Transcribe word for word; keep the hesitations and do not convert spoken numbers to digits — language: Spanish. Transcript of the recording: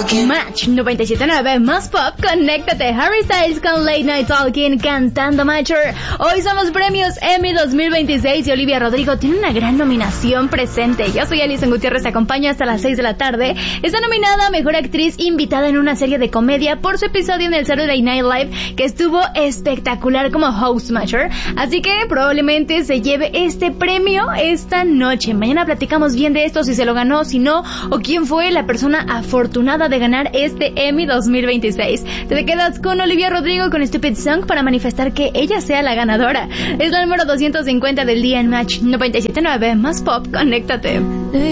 Match noventa y siete punto nueve más pop, conéctate. Harry Styles con Late Night Talking cantando Mature. Hoy son los premios Emmy dos mil veintiséis y Olivia Rodrigo tiene una gran nominación presente. Yo soy Alison Gutiérrez, te acompaño hasta las seis de la tarde. Está nominada a Mejor Actriz invitada en una serie de comedia por su episodio en el Saturday Night Live, que estuvo espectacular como host Mature. Así que probablemente se lleve este premio esta noche. Mañana platicamos bien de esto, si se lo ganó, si no, o quién fue la persona afortunada de ganar este Emmy dos mil veintiséis. Te quedas con Olivia Rodrigo con Stupid Song para manifestar que ella sea la ganadora. Es la número doscientos cincuenta del día en Match noventa y siete punto nueve más pop, conéctate.